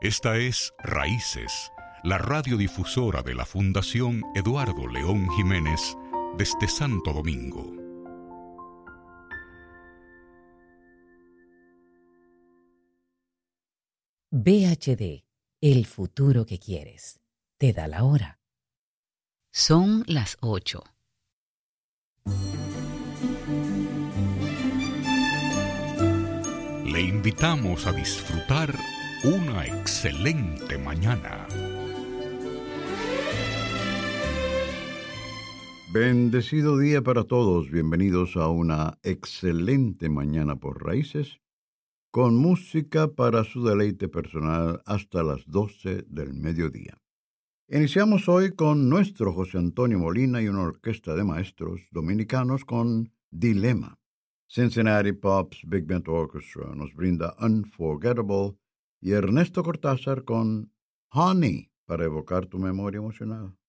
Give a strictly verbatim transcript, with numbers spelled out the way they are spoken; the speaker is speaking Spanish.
Esta es Raíces, la radiodifusora de la Fundación Eduardo León Jiménez desde Santo Domingo. V H D, el futuro que quieres. Te da la hora. Son las ocho. Le invitamos a disfrutar una excelente mañana. Bendecido día para todos. Bienvenidos a una excelente mañana por Raíces, con música para su deleite personal hasta las doce del mediodía. Iniciamos hoy con nuestro José Antonio Molina y una orquesta de maestros dominicanos con Dilema. Cincinnati Pops Big Band Orchestra nos brinda Unforgettable y Ernesto Cortázar con Honey para evocar tu memoria emocional.